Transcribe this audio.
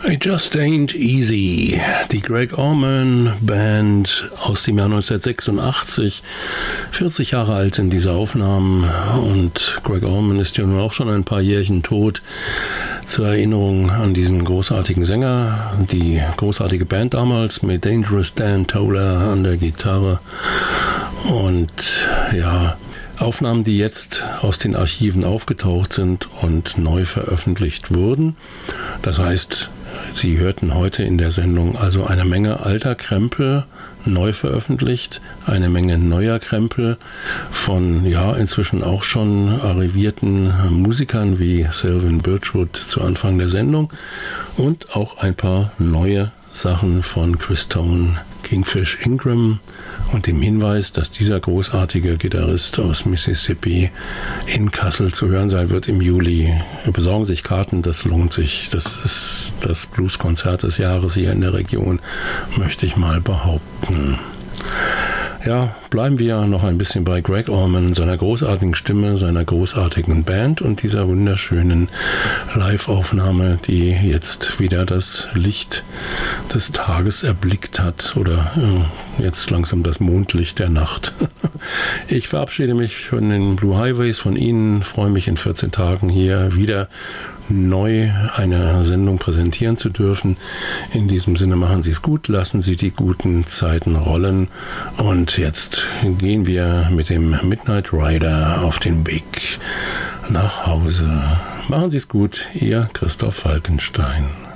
It Just Ain't Easy, die Greg Allman Band aus dem Jahr 1986, 40 Jahre alt sind diese Aufnahmen und Greg Allman ist ja nun auch schon ein paar Jährchen tot. Zur Erinnerung an diesen großartigen Sänger, die großartige Band damals mit Dangerous Dan Toller an der Gitarre und ja, Aufnahmen, die jetzt aus den Archiven aufgetaucht sind und neu veröffentlicht wurden. Das heißt, Sie hörten heute in der Sendung also eine Menge alter Krempel neu veröffentlicht, eine Menge neuer Krempel von ja inzwischen auch schon arrivierten Musikern wie Sylvan Birchwood zu Anfang der Sendung und auch ein paar neue Sachen von Chris Tone, Kingfish Ingram und dem Hinweis, dass dieser großartige Gitarrist aus Mississippi in Kassel zu hören sein wird im Juli. Besorgen sich Karten, das lohnt sich. Das ist das Blueskonzert des Jahres hier in der Region, möchte ich mal behaupten. Ja, bleiben wir noch ein bisschen bei Greg Allman, seiner großartigen Stimme, seiner großartigen Band und dieser wunderschönen Live-Aufnahme, die jetzt wieder das Licht des Tages erblickt hat oder jetzt langsam das Mondlicht der Nacht. Ich verabschiede mich von den Blue Highways, von Ihnen, freue mich in 14 Tagen hier wieder neu eine Sendung präsentieren zu dürfen. In diesem Sinne machen Sie es gut, lassen Sie die guten Zeiten rollen und jetzt gehen wir mit dem Midnight Rider auf den Weg nach Hause. Machen Sie es gut, Ihr Christoph Falkenstein.